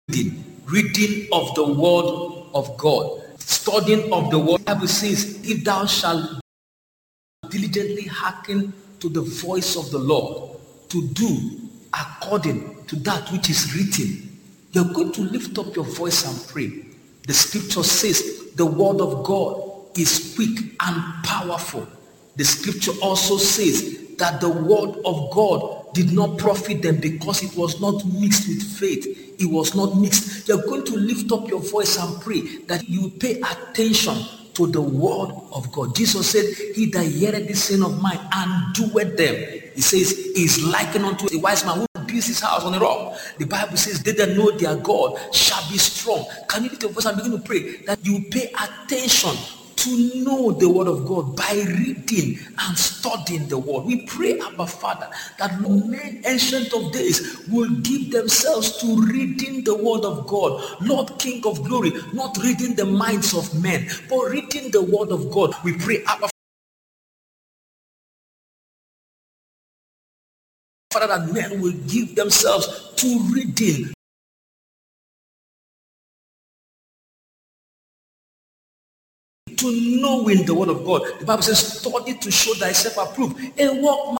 reading of the word of God, studying of the word. The Bible says, if thou shalt diligently hearken to the voice of the Lord, to do according to that which is written, you're going to lift up your voice and pray. The scripture says the word of God is quick and powerful. The scripture also says that the word of God did not profit them because it was not mixed with faith. It was not mixed. You're going to lift up your voice and pray that you pay attention to the word of God. Jesus said, he that heareth this saying of mine and doeth them, he says, is likened unto a wise man who builds his house on a rock. The Bible says, they that know their God shall be strong. Can you lift your voice and begin to pray that you pay attention to know the word of God by reading and studying the word? We pray, Abba Father, that men ancient of days will give themselves to reading the word of God. Lord King of glory, not reading the minds of men, but reading the word of God. We pray, Abba Father, that men will give themselves to reading, to knowing the word of God. The Bible says, study to show thyself approved, a workman